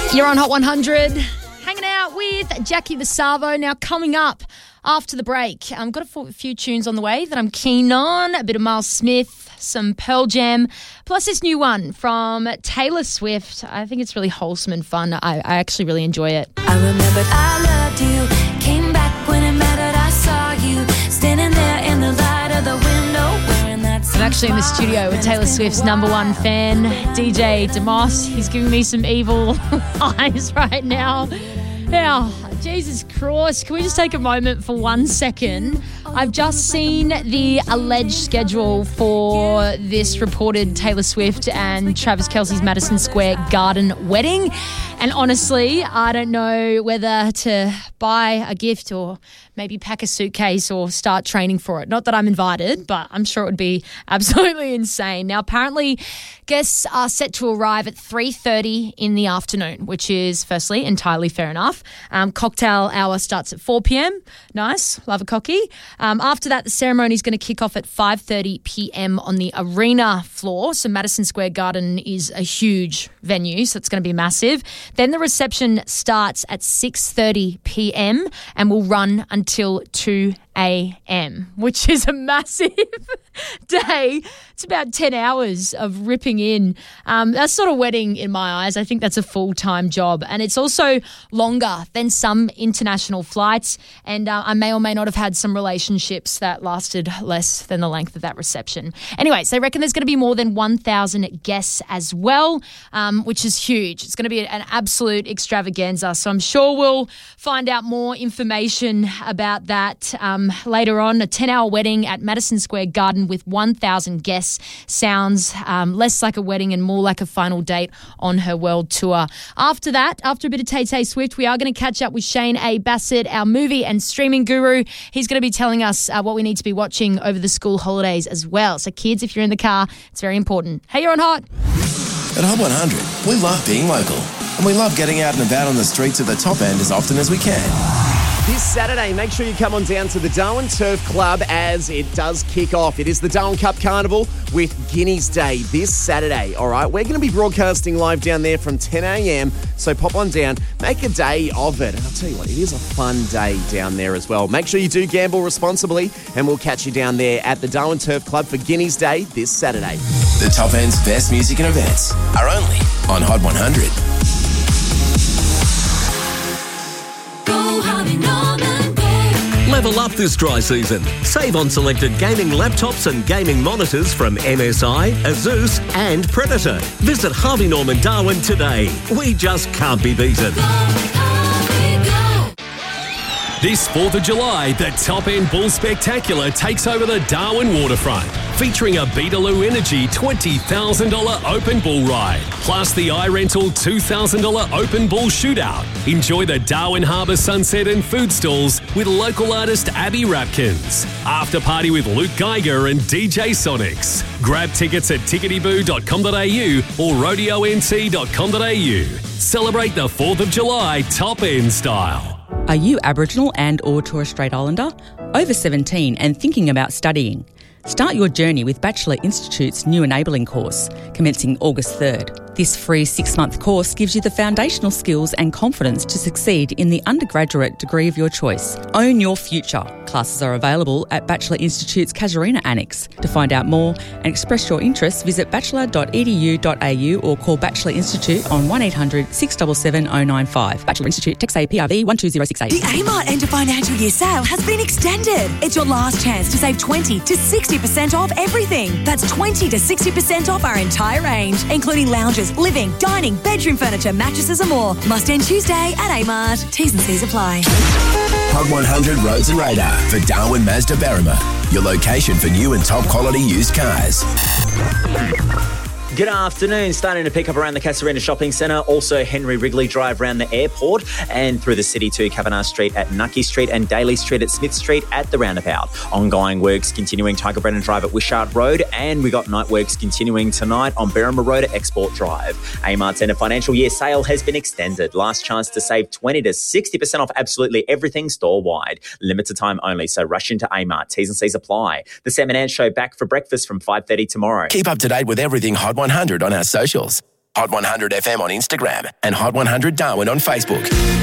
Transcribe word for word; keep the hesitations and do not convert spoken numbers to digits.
You're on Hot one hundred, hanging out with Jackie Vasavo. Now, coming up after the break, I've got a few tunes on the way that I'm keen on. A bit of Miles Smith, some Pearl Jam, plus this new one from Taylor Swift. I think it's really wholesome and fun. I, I actually really enjoy it. I remembered I loved you, came back when it mattered. I saw you standing there in the light of the window wearing that. I'm actually in the studio with Taylor Swift's number one fan, D J DeMoss. He's giving me some evil eyes right now. Now, Jesus Christ, can we just take a moment for one second? I've just seen the alleged schedule for this reported Taylor Swift and Travis Kelce's Madison Square Garden wedding. And honestly, I don't know whether to buy a gift or maybe pack a suitcase or start training for it. Not that I'm invited, but I'm sure it would be absolutely insane. Now, apparently, guests are set to arrive at three thirty in the afternoon, which is, firstly, entirely fair enough. Um, cocktail hour starts at four p.m. Nice. Love a cocky. Um, after that, the ceremony is going to kick off at five thirty p.m. on the arena floor. So Madison Square Garden is a huge venue, so it's going to be massive. Then the reception starts at six thirty p.m. and will run until two a.m., which is a massive day. It's about ten hours of ripping in. Um, that's not a wedding in my eyes. I think that's a full-time job. And it's also longer than some international flights. And uh, I may or may not have had some relationships that lasted less than the length of that reception. Anyways, they reckon there's going to be more than one thousand guests as well, um, which is huge. It's going to be an absolute extravaganza. So I'm sure we'll find out more information about that um, later on. A ten-hour wedding at Madison Square Garden with one thousand guests sounds um, less like a wedding and more like a final date on her world tour. After that, after a bit of Tay-Tay Swift, we are going to catch up with Shane A. Bassett, our movie and streaming guru. He's going to be telling us uh, what we need to be watching over the school holidays as well. So kids, if you're in the car, it's very important. Hey, you're on Hot. At Hot one hundred, we love being local and we love getting out and about on the streets of the top end as often as we can. This Saturday, make sure you come on down to the Darwin Turf Club as it does kick off. It is the Darwin Cup Carnival with Guineas Day this Saturday. All right, we're going to be broadcasting live down there from ten a.m, so pop on down, make a day of it. And I'll tell you what, it is a fun day down there as well. Make sure you do gamble responsibly, and we'll catch you down there at the Darwin Turf Club for Guineas Day this Saturday. The top end's best music and events are only on Hot one hundred. Level up this dry season. Save on selected gaming laptops and gaming monitors from M S I, Asus and Predator. Visit Harvey Norman Darwin today. We just can't be beaten. This fourth of July, the Top End Bull Spectacular takes over the Darwin waterfront, featuring a Beetaloo Energy twenty thousand dollars open bull ride, plus the iRental two thousand dollars open bull shootout. Enjoy the Darwin Harbour sunset and food stalls with local artist Abby Rapkins. After party with Luke Geiger and D J Sonics. Grab tickets at ticketyboo dot com dot a u or rodeo n t dot com dot a u. Celebrate the fourth of July Top End style. Are you Aboriginal and or Torres Strait Islander? Over seventeen and thinking about studying? Start your journey with Bachelor Institute's new Enabling course, commencing August third. This free six-month course gives you the foundational skills and confidence to succeed in the undergraduate degree of your choice. Own your future. Classes are available at Bachelor Institute's Casuarina Annex. To find out more and express your interest, visit bachelor dot e d u dot a u or call Bachelor Institute on one eight hundred six seven seven zero nine five. Bachelor Institute, Text A P R V one two zero six eight. The Amart End of Financial Year sale has been extended. It's your last chance to save twenty to sixty percent off everything. That's twenty to sixty percent off our entire range, including lounges, living, dining, bedroom furniture, mattresses and more. Must end Tuesday at Amart. T's and C's apply. Hot one hundred Roads and Radar for Darwin Mazda Berrima. Your location for new and top quality used cars. Good afternoon. Starting to pick up around the Casuarina Shopping Centre, also Henry Wrigley Drive around the airport and through the city to Kavanagh Street at Nucky Street and Daly Street at Smith Street at the roundabout. Ongoing works continuing Tiger Brennan Drive at Wishart Road, and we got night works continuing tonight on Berrima Road at Export Drive. Amart's end of financial year sale has been extended. Last chance to save twenty to sixty percent off absolutely everything store-wide. Limited time only, so rush into Amart. T's and C's apply. The Sam and Ann Show back for breakfast from five thirty tomorrow. Keep up to date with everything Hot one hundred on our socials. Hot one hundred F M on Instagram and Hot one hundred Darwin on Facebook.